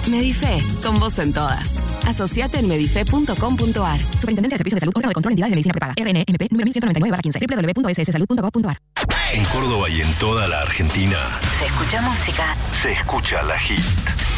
Medife, con vos en todas. Asociate en medife.com.ar. Superintendencia de Servicios de Salud, órgano de control, entidad de medicina prepaga. RNMP, número 1199/15. www.sssalud.gov.ar. En Córdoba y en toda la Argentina Se escucha música. se escucha La Hit.